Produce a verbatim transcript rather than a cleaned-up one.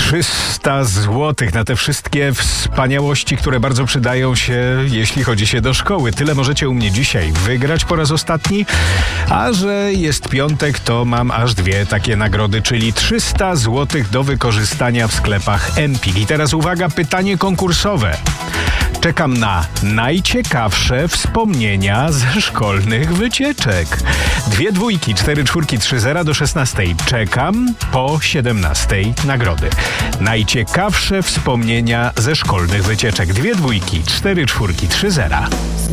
trzysta złotych na te wszystkie wspaniałości, które bardzo przydają się, jeśli chodzi się do szkoły. Tyle możecie u mnie dzisiaj wygrać po raz ostatni, a że jest piątek, to mam aż dwie takie nagrody, czyli trzysta złotych do wykorzystania w sklepach Empik. I teraz uwaga, pytanie konkursowe. Czekam na najciekawsze wspomnienia ze szkolnych wycieczek. Dwie dwójki, cztery czwórki, trzy zera do szesnastej. Czekam po siedemnastej nagrody. Najciekawsze wspomnienia ze szkolnych wycieczek. Dwie dwójki, cztery czwórki, trzy zera.